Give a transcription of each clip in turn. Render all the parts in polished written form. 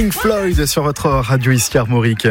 Pink Floyd sur votre radio ici Armorique.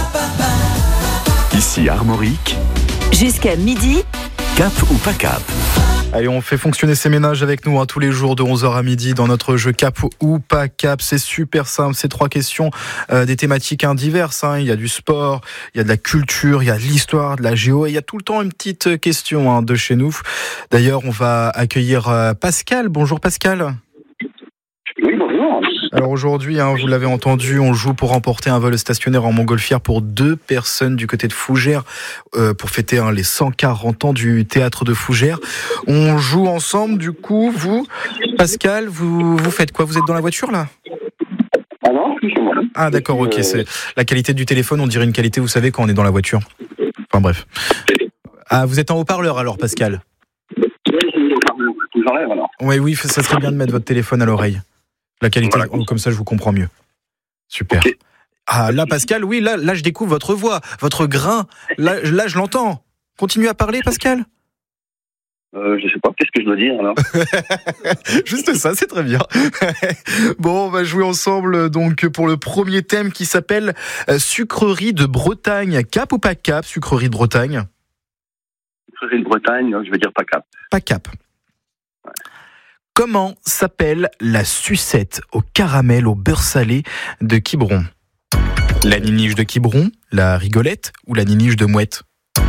Ici Armorique. Jusqu'à midi. Cap ou pas cap? Allez, on fait fonctionner ces ménages avec nous tous les jours de 11h à midi dans notre jeu Cap ou pas cap. C'est super simple, c'est 3 questions, des thématiques diverses. Il y a du sport, il y a de la culture, il y a de l'histoire, de la géo et il y a tout le temps une petite question de chez nous. D'ailleurs, on va accueillir Pascal. Bonjour Pascal. Oui, bonjour. Alors aujourd'hui, vous l'avez entendu, on joue pour remporter un vol stationnaire en montgolfière pour 2 personnes du côté de Fougères pour fêter les 140 ans du théâtre de Fougères. On joue ensemble, du coup, vous, Pascal, vous faites quoi? Vous êtes dans la voiture là? Ah non, je suis chez moi. Ah d'accord, ok, c'est la qualité du téléphone, on dirait une qualité, vous savez, quand on est dans la voiture. Enfin bref. Ah, vous êtes en haut-parleur alors, Pascal? J'enlève alors. Oui, ça serait bien de mettre votre téléphone à l'oreille. La qualité, voilà, comme ça je vous comprends mieux. Super. Okay. Ah là Pascal, oui, là je découvre votre voix, votre grain. Là je l'entends. Continuez à parler Pascal. Je sais pas, qu'est-ce que je dois dire alors? Juste ça, c'est très bien. Bon, on va jouer ensemble donc pour le premier thème qui s'appelle sucrerie de Bretagne. Cap ou pas cap, sucrerie de Bretagne? Sucrerie de Bretagne, je vais dire pas cap. Pas cap. Ouais. Comment s'appelle la sucette au caramel au beurre salé de Quiberon? La niniche de Quiberon, la rigolette ou la niniche de Mouette?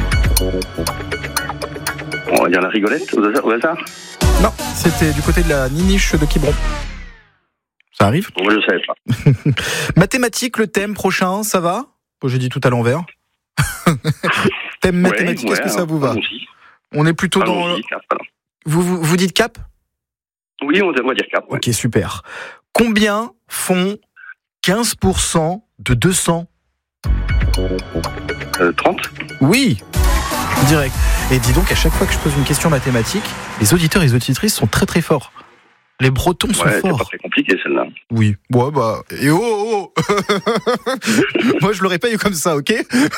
On va dire la rigolette au hasard? Non, c'était du côté de la niniche de Quiberon. Ça arrive? Bon, je ne savais pas. Mathématiques, le thème prochain, ça va? J'ai dit tout à l'envers. Thème mathématiques, est-ce que ça vous va? On est plutôt dans... Cap, vous dites cap? Oui, on va dire cap. Ouais. Ok, super. Combien font 15% de 200? 30. Oui, direct. Et dis donc, à chaque fois que je pose une question mathématique, les auditeurs et les auditrices sont très très forts. Les Bretons sont forts. C'est pas très compliqué celle-là. Oui. Ouais, bah. Et oh moi, je l'aurais pas eu comme ça, ok?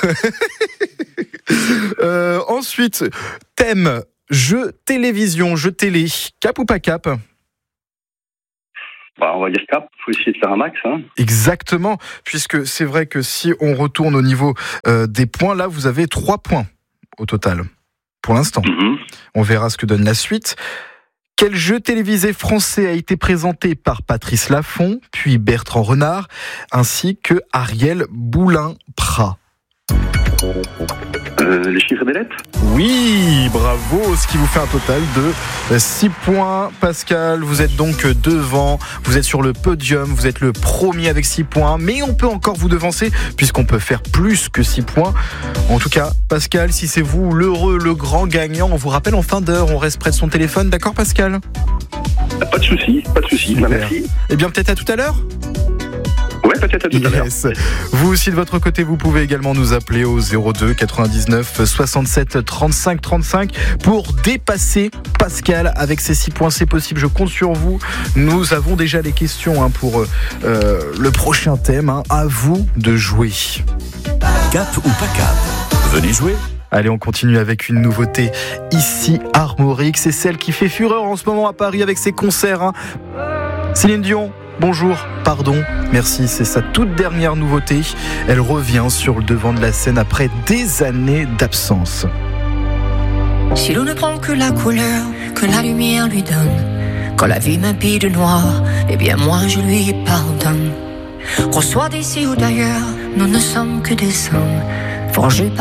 Ensuite, thème jeu télévision, jeu télé. Cap ou pas cap? On va dire cap, il faut essayer de faire un max. Exactement, puisque c'est vrai que si on retourne au niveau des points, là vous avez 3 points au total, pour l'instant. On verra ce que donne la suite. Quel jeu télévisé français a été présenté par Patrice Laffont, puis Bertrand Renard, ainsi que Ariel Boulin-Prat? Les chiffres des lettres? Oui, bravo, ce qui vous fait un total de 6 points. Pascal, vous êtes donc devant, vous êtes sur le podium, vous êtes le premier avec 6 points, mais on peut encore vous devancer puisqu'on peut faire plus que 6 points. En tout cas, Pascal, si c'est vous l'heureux, le grand gagnant, on vous rappelle en fin d'heure, on reste près de son téléphone, d'accord Pascal? Pas de souci. Merci. Eh bien peut-être à tout à l'heure? Ouais, peut-être à tout à l'heure. Vous aussi de votre côté, vous pouvez également nous appeler au 02 99 67 35 35 pour dépasser Pascal avec ses 6 points. C'est possible, je compte sur vous. Nous avons déjà les questions pour le prochain thème. À vous de jouer. Cap ou pas cap? Venez jouer. Allez, on continue avec une nouveauté ici Armorique. C'est celle qui fait fureur en ce moment à Paris avec ses concerts. Céline Dion. Bonjour, pardon, merci, c'est sa toute dernière nouveauté. Elle revient sur le devant de la scène après des années d'absence. Si l'on ne prend que la couleur que la lumière lui donne, quand la vie m'habille de noir, eh bien moi je lui pardonne. Qu'on soit d'ici ou d'ailleurs, nous ne sommes que des hommes forgés par